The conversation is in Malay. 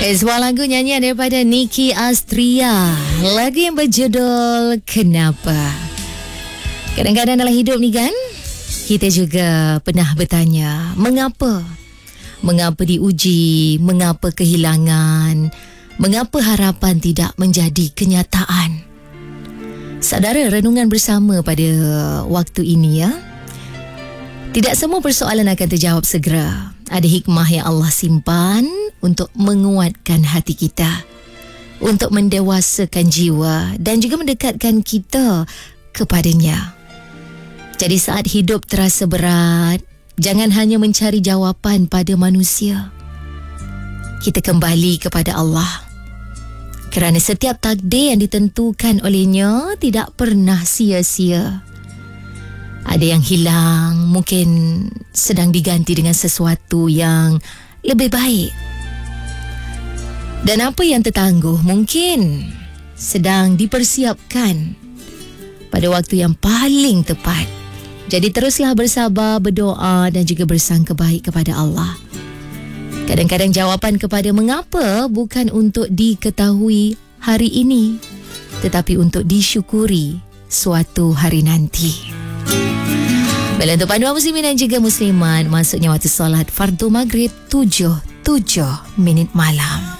Sebuah lagu nyanyian daripada Nicky Astria. Lagu yang berjudul Kenapa. Kadang-kadang dalam hidup ni kan, kita juga pernah bertanya, mengapa? Mengapa diuji? Mengapa kehilangan? Mengapa harapan tidak menjadi kenyataan? Saudara, renungan bersama pada waktu ini ya. Tidak semua persoalan akan terjawab segera. Ada hikmah yang Allah simpan untuk menguatkan hati kita, untuk mendewasakan jiwa dan juga mendekatkan kita kepadanya. Jadi saat hidup terasa berat, jangan hanya mencari jawapan pada manusia. Kita kembali kepada Allah. Kerana setiap takdir yang ditentukan olehnya tidak pernah sia-sia. Ada yang hilang, mungkin sedang diganti dengan sesuatu yang lebih baik. Dan apa yang tertangguh mungkin sedang dipersiapkan pada waktu yang paling tepat. Jadi teruslah bersabar, berdoa dan juga bersangka baik kepada Allah. Kadang-kadang jawapan kepada mengapa bukan untuk diketahui hari ini, tetapi untuk disyukuri suatu hari nanti. Baiklah, untuk panduan muslimin dan juga muslimat, maksudnya waktu solat fardu maghrib 7 minit malam.